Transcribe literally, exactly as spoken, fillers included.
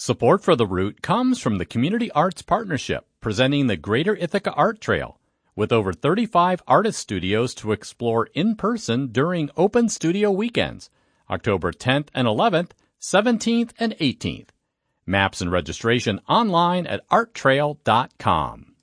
Support for the route comes from the Community Arts Partnership, presenting the Greater Ithaca Art Trail, with over thirty-five artist studios to explore in person during Open Studio Weekends, October tenth and eleventh, seventeenth and eighteenth. Maps and registration online at art trail dot com.